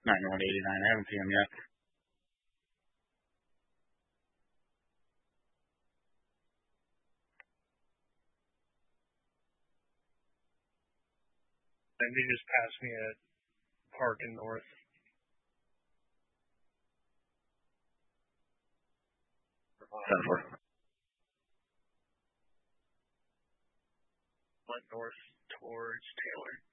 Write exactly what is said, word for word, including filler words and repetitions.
ninety-one eighty-nine. I haven't seen him yet. And they just passed me at Park and North. ten four. Went north towards Taylor.